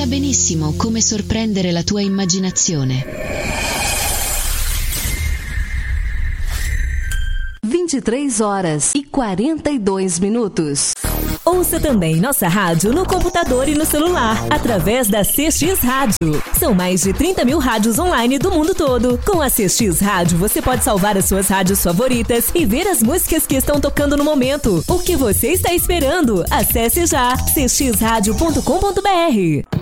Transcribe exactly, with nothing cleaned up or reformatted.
sa benissimo come sorprendere la tua immaginazione. vinte e três horas e quarenta e dois minutos. Ouça também nossa rádio no computador e no celular, através da C X Rádio. São mais de trinta mil rádios online do mundo todo. Com a C X Rádio, você pode salvar as suas rádios favoritas e ver as músicas que estão tocando no momento. O que você está esperando? Acesse já c x rádio ponto com ponto b r.